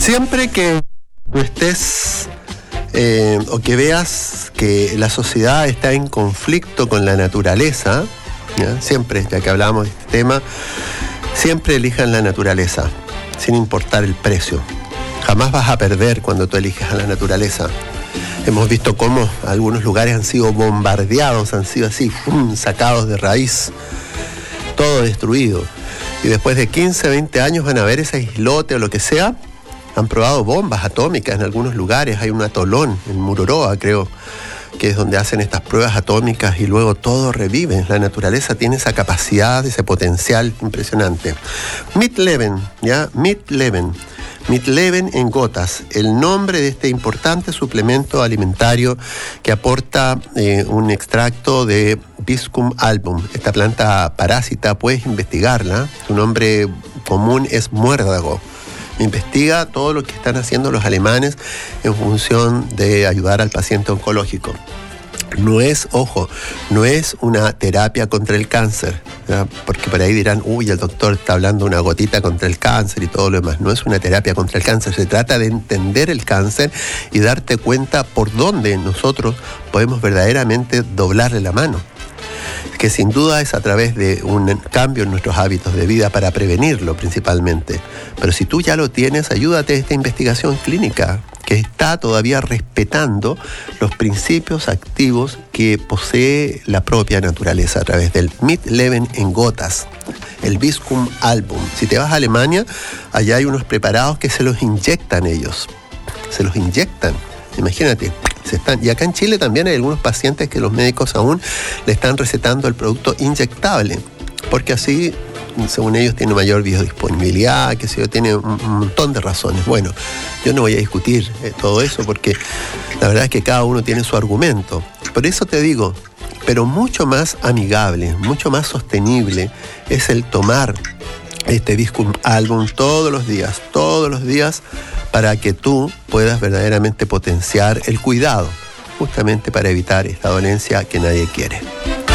Siempre que tú estés o que veas que la sociedad está en conflicto con la naturaleza, ¿ya? Siempre, ya que hablamos de este tema, siempre elijan la naturaleza, sin importar el precio. Jamás vas a perder cuando tú eliges a la naturaleza. Hemos visto cómo algunos lugares han sido bombardeados, han sido así, sacados de raíz, todo destruido. Y después de 15, 20 años van a ver ese islote o lo que sea. Han probado bombas atómicas en algunos lugares. Hay un atolón en Mururoa, creo, que es donde hacen estas pruebas atómicas y luego todo revive. La naturaleza tiene esa capacidad, ese potencial impresionante. Midlevens, ¿ya? Midlevens en gotas, el nombre de este importante suplemento alimentario que aporta un extracto de Biscum album. Esta planta parásita, puedes investigarla. Su nombre común es muérdago. Investiga todo lo que están haciendo los alemanes en función de ayudar al paciente oncológico. No es una terapia contra el cáncer, ¿ya? Porque por ahí dirán, el doctor está hablando una gotita contra el cáncer y todo lo demás. No es una terapia contra el cáncer, se trata de entender el cáncer y darte cuenta por dónde nosotros podemos verdaderamente doblarle la mano. Que sin duda es a través de un cambio en nuestros hábitos de vida para prevenirlo principalmente. Pero si tú ya lo tienes, ayúdate a esta investigación clínica que está todavía respetando los principios activos que posee la propia naturaleza a través del Midlevens en gotas, el Biscum album. Si te vas a Alemania, allá hay unos preparados que se los inyectan ellos. Se los inyectan, imagínate. Y acá en Chile también hay algunos pacientes que los médicos aún le están recetando el producto inyectable, porque así, según ellos, tiene mayor biodisponibilidad, que tiene un montón de razones. Bueno, yo no voy a discutir todo eso porque la verdad es que cada uno tiene su argumento. Por eso te digo, pero mucho más amigable, mucho más sostenible es el tomar este Biscum album todos los días, para que tú puedas verdaderamente potenciar el cuidado, justamente para evitar esta dolencia que nadie quiere.